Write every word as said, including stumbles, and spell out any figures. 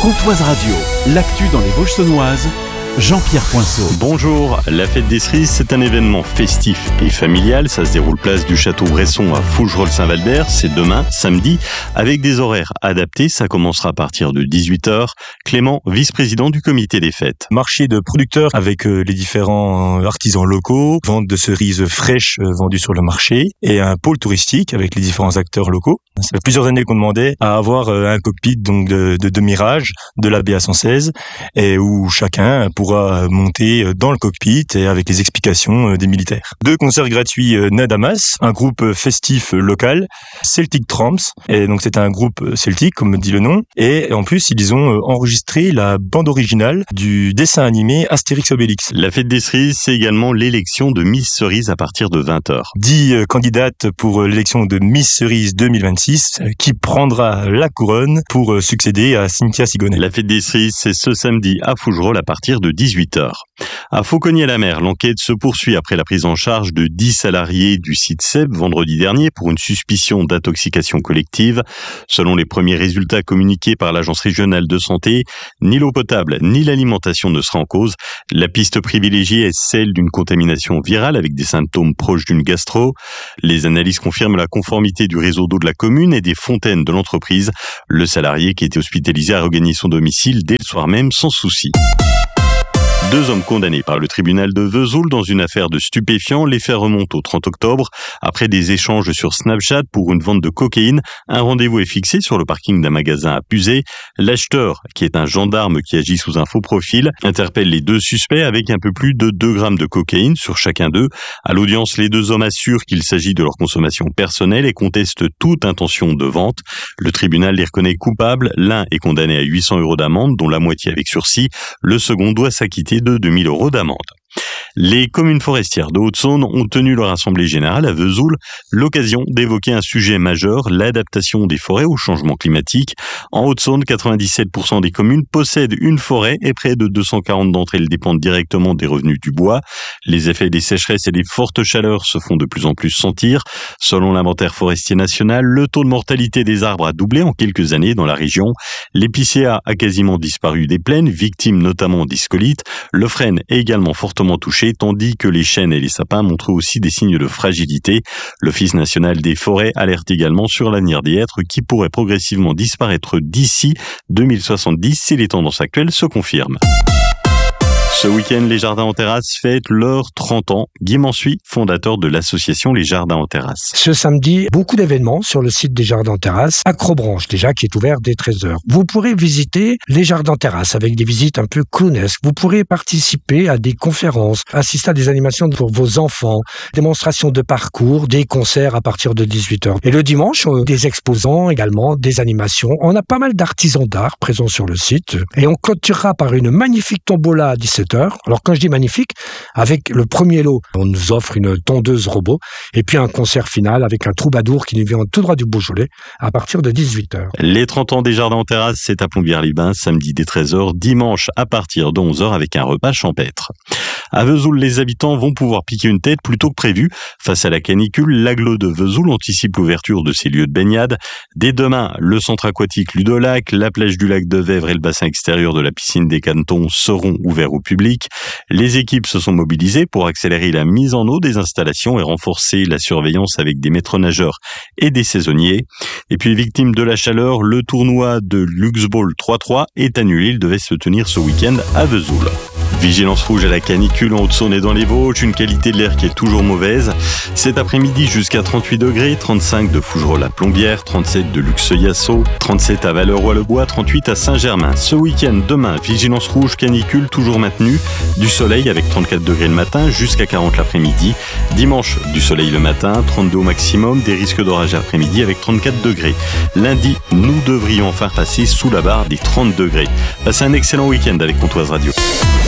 Pontoise Radio, l'actu dans les Vosges saunoises, Jean-Pierre Poinceau. Bonjour, la fête des cerises, c'est un événement festif et familial. Ça se déroule place du Château Bresson à Fougerolles-Saint-Valbert. C'est demain, samedi, avec des horaires adaptés. Ça commencera à partir de dix-huit heures. Clément, vice-président du comité des fêtes. Marché de producteurs avec euh, les différents artisans locaux, vente de cerises fraîches euh, vendues sur le marché et un pôle touristique avec les différents acteurs locaux. Ça fait plusieurs années qu'on demandait à avoir euh, un cockpit donc de, de demi-rage de la B A cent seize et où chacun pourra monter dans le cockpit et avec les explications des militaires. Deux concerts gratuits Nadamas, un groupe festif local, Celtic Tramps, et donc c'est un groupe celtique comme dit le nom, et en plus ils ont enregistré la bande originale du dessin animé Astérix Obélix. La fête des cerises, c'est également l'élection de Miss Cerise à partir de vingt heures. Dix candidates pour l'élection de Miss Cerise deux mille vingt-six qui prendra la couronne pour succéder à Cynthia Sigonet. La fête des cerises, c'est ce samedi à Fougerolles à partir de dix-huit heures. À Fauconnier-la-Mer, l'enquête se poursuit après la prise en charge de dix salariés du site S E B vendredi dernier pour une suspicion d'intoxication collective. Selon les premiers résultats communiqués par l'Agence régionale de santé, ni l'eau potable ni l'alimentation ne sera en cause. La piste privilégiée est celle d'une contamination virale avec des symptômes proches d'une gastro. Les analyses confirment la conformité du réseau d'eau de la commune et des fontaines de l'entreprise. Le salarié qui était hospitalisé a regagné son domicile dès le soir même sans souci. Deux hommes condamnés par le tribunal de Vesoul dans une affaire de stupéfiants. Les faits remontent au trente octobre. Après des échanges sur Snapchat pour une vente de cocaïne, un rendez-vous est fixé sur le parking d'un magasin à Puzet. L'acheteur, qui est un gendarme qui agit sous un faux profil, interpelle les deux suspects avec un peu plus de deux grammes de cocaïne sur chacun d'eux. À l'audience, les deux hommes assurent qu'il s'agit de leur consommation personnelle et contestent toute intention de vente. Le tribunal les reconnaît coupables. L'un est condamné à huit cents euros d'amende, dont la moitié avec sursis. Le second doit s'acquitter de deux mille euros d'amende. Les communes forestières de Haute-Saône ont tenu leur assemblée générale à Vesoul, l'occasion d'évoquer un sujet majeur, l'adaptation des forêts au changement climatique. En Haute-Saône, quatre-vingt-dix-sept pour cent des communes possèdent une forêt et près de deux cent quarante d'entre elles dépendent directement des revenus du bois. Les effets des sécheresses et des fortes chaleurs se font de plus en plus sentir. Selon l'inventaire forestier national, le taux de mortalité des arbres a doublé en quelques années dans la région. L'épicéa a quasiment disparu des plaines, victime notamment des scolytes. Le frêne est également fortement touché, tandis que les chênes et les sapins montrent aussi des signes de fragilité. L'Office national des forêts alerte également sur l'avenir des hêtres qui pourraient progressivement disparaître d'ici deux mille soixante-dix si les tendances actuelles se confirment. Ce week-end, les Jardins en Terrasse fêtent leurs trente ans. Guy Mansuy, fondateur de l'association Les Jardins en Terrasse. Ce samedi, beaucoup d'événements sur le site des Jardins en Terrasse. Acrobranche, déjà, qui est ouvert dès treize heures. Vous pourrez visiter les Jardins en Terrasse avec des visites un peu clownesques. Vous pourrez participer à des conférences, assister à des animations pour vos enfants, démonstrations de parcours, des concerts à partir de dix-huit heures. Et le dimanche, des exposants également, des animations. On a pas mal d'artisans d'art présents sur le site. Et on clôturera par une magnifique tombola à dix-sept heures. Alors quand je dis magnifique, avec le premier lot, on nous offre une tondeuse robot et puis un concert final avec un troubadour qui nous vient tout droit du Beaujolais à partir de dix-huit heures. Les trente ans des Jardins en Terrasse, c'est à Plombières-les-Bains, samedi dès treize heures, dimanche à partir de onze heures avec un repas champêtre. À Vesoul, les habitants vont pouvoir piquer une tête plus tôt que prévu. Face à la canicule, l'agglo de Vesoul anticipe l'ouverture de ses lieux de baignade. Dès demain, le centre aquatique Ludolac, la plage du lac de Vèvre et le bassin extérieur de la piscine des Cantons seront ouverts au public. Les équipes se sont mobilisées pour accélérer la mise en eau des installations et renforcer la surveillance avec des maîtres nageurs et des saisonniers. Et puis, victime de la chaleur, le tournoi de Luxball trois trois est annulé. Il devait se tenir ce week-end à Vesoul. Vigilance rouge à la canicule en Haute-Saône et dans les Vosges, une qualité de l'air qui est toujours mauvaise. Cet après-midi jusqu'à trente-huit degrés, trente-cinq de Fougerolles à Plombières, trente-sept de Luxeuil-Yassau, trente-sept à Valleroy-le-Bois, trente-huit à Saint-Germain. Ce week-end, demain, vigilance rouge canicule toujours maintenue, du soleil avec trente-quatre degrés le matin jusqu'à quarante l'après-midi. Dimanche, du soleil le matin, trente-deux au maximum, des risques d'orage l'après-midi avec trente-quatre degrés. Lundi, nous devrions enfin passer sous la barre des trente degrés. Passez un excellent week-end avec Pontoise Radio.